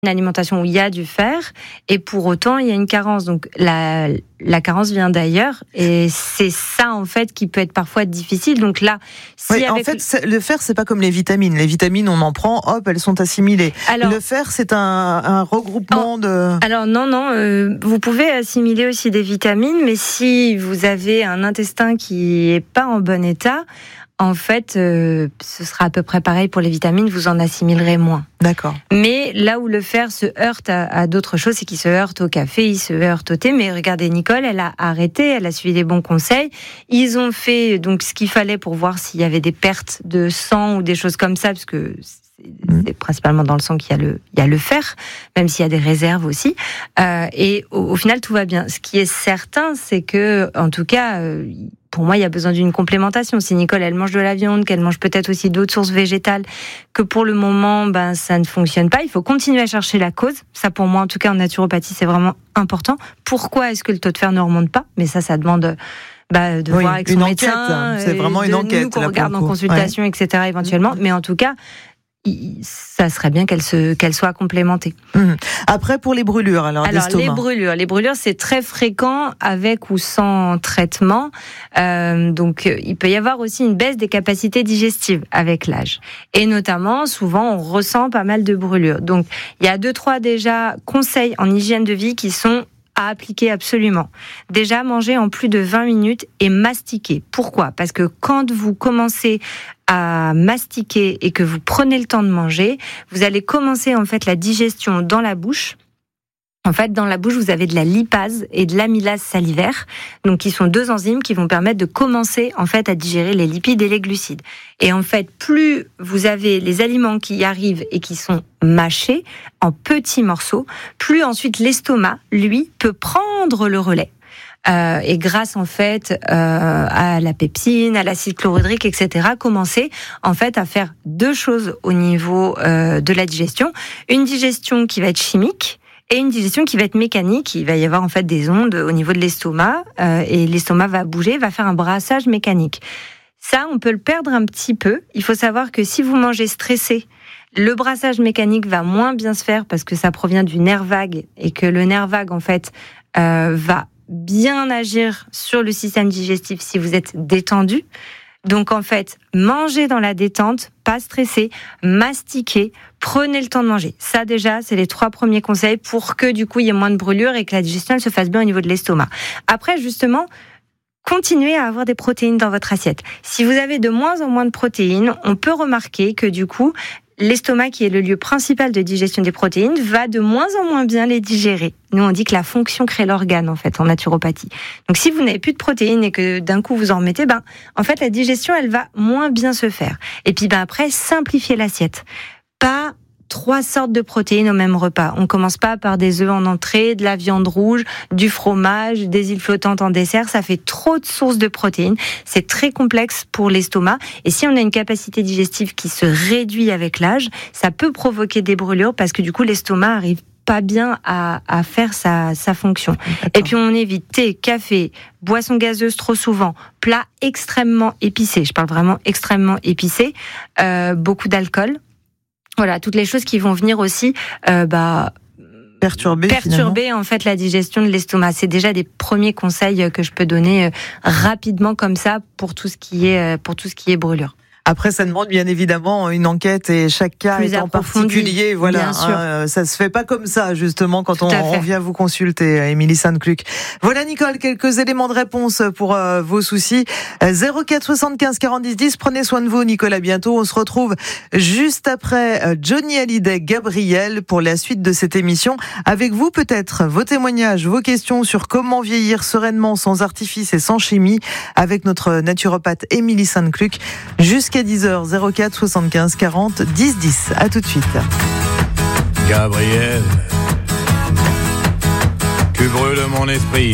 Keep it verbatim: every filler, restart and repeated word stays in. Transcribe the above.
une alimentation où il y a du fer et pour autant il y a une carence. Donc la, la carence vient d'ailleurs et c'est ça en fait qui peut être parfois difficile. Donc là, si oui, avec... en fait, le fer c'est pas comme les vitamines. Les vitamines on en prend, hop, elles sont assimilées. Alors, le fer c'est un, un regroupement oh, de. Alors non, non, euh, vous pouvez assimiler aussi des vitamines, mais si vous avez un intestin qui est pas en bon état. En fait, euh, ce sera à peu près pareil pour les vitamines, vous en assimilerez moins. D'accord. Mais là où le fer se heurte à, à d'autres choses, c'est qu'il se heurte au café, il se heurte au thé. Mais regardez, Nicole, elle a arrêté, elle a suivi les bons conseils. Ils ont fait donc ce qu'il fallait pour voir s'il y avait des pertes de sang ou des choses comme ça, parce que c'est, c'est principalement dans le sang qu'il y a le, il y a le fer, même s'il y a des réserves aussi. Euh, et au, au final, tout va bien. Ce qui est certain, c'est que, en tout cas, euh, pour moi, il y a besoin d'une complémentation. Si Nicole, elle mange de la viande, qu'elle mange peut-être aussi d'autres sources végétales, que pour le moment, ben, ça ne fonctionne pas. Il faut continuer à chercher la cause. Ça, pour moi, en tout cas, en naturopathie, c'est vraiment important. Pourquoi est-ce que le taux de fer ne remonte pas? Mais ça, ça demande bah, de oui, voir avec son une médecin. Enquête. C'est vraiment une enquête. Nous, qu'on regarde en consultation, ouais. et cetera, éventuellement. Mais en tout cas, ça serait bien qu'elle se qu'elle soit complémentée. Mmh. Après, pour les brûlures, alors, alors d'estomac. les brûlures, les brûlures, c'est très fréquent avec ou sans traitement. Euh, donc, il peut y avoir aussi une baisse des capacités digestives avec l'âge. Et notamment, souvent, on ressent pas mal de brûlures. Donc, il y a deux, trois déjà conseils en hygiène de vie qui sont à appliquer absolument. Déjà, manger en plus de vingt minutes et mastiquer. Pourquoi ? Parce que quand vous commencez à mastiquer et que vous prenez le temps de manger, vous allez commencer en fait la digestion dans la bouche. En fait, dans la bouche, vous avez de la lipase et de l'amylase salivaire, donc qui sont deux enzymes qui vont permettre de commencer en fait à digérer les lipides et les glucides. Et en fait, plus vous avez les aliments qui y arrivent et qui sont mâchés en petits morceaux, plus ensuite l'estomac, lui, peut prendre le relais. Euh, et grâce en fait euh, à la pepsine, à l'acide chlorhydrique, et cetera, commencer en fait à faire deux choses au niveau euh, de la digestion. Une digestion qui va être chimique. Et une digestion qui va être mécanique, il va y avoir en fait des ondes au niveau de l'estomac, euh, et l'estomac va bouger, va faire un brassage mécanique. Ça, on peut le perdre un petit peu. Il faut savoir que si vous mangez stressé, le brassage mécanique va moins bien se faire parce que ça provient du nerf vague, et que le nerf vague, en fait, euh, va bien agir sur le système digestif si vous êtes détendu. Donc en fait, mangez dans la détente, pas stressé, mastiquez, prenez le temps de manger. Ça déjà, c'est les trois premiers conseils pour que du coup il y ait moins de brûlures et que la digestion elle se fasse bien au niveau de l'estomac. Après justement, continuez à avoir des protéines dans votre assiette. Si vous avez de moins en moins de protéines, on peut remarquer que du coup, l'estomac, qui est le lieu principal de digestion des protéines, va de moins en moins bien les digérer. Nous, on dit que la fonction crée l'organe, en fait, en naturopathie. Donc, si vous n'avez plus de protéines et que d'un coup vous en remettez, ben, en fait, la digestion, elle va moins bien se faire. Et puis, ben, après, simplifiez l'assiette. Pas trois sortes de protéines au même repas. On commence pas par des œufs en entrée, de la viande rouge, du fromage, des îles flottantes en dessert. Ça fait trop de sources de protéines. C'est très complexe pour l'estomac. Et si on a une capacité digestive qui se réduit avec l'âge, ça peut provoquer des brûlures parce que du coup, l'estomac arrive pas bien à, à faire sa, sa fonction. D'accord. Et puis on évite thé, café, boissons gazeuses trop souvent, plats extrêmement épicés. Je parle vraiment extrêmement épicés. Euh, beaucoup d'alcool. Voilà, toutes les choses qui vont venir aussi euh, bah, perturber, perturber en fait la digestion de l'estomac. C'est déjà des premiers conseils que je peux donner euh, rapidement comme ça pour tout ce qui est euh, pour tout ce qui est brûlure. Après, ça demande bien évidemment une enquête et chaque cas Plus est en particulier. Voilà, hein, ça se fait pas comme ça justement quand on, on vient vous consulter, Émilie Sainte-Cluc. Voilà Nicole, quelques éléments de réponse pour euh, vos soucis. zéro quatre soixante-quinze quarante-dix dix. Prenez soin de vous, Nicole. À bientôt. On se retrouve juste après euh, Johnny Hallyday, Gabriel pour la suite de cette émission. Avec vous peut-être vos témoignages, vos questions sur comment vieillir sereinement, sans artifice et sans chimie, avec notre naturopathe Émilie Sainte-Cluc. Jusqu'à Jusqu'à dix heures, zéro quatre soixante-quinze quarante dix dix. À tout de suite. Gabriel, tu brûles mon esprit.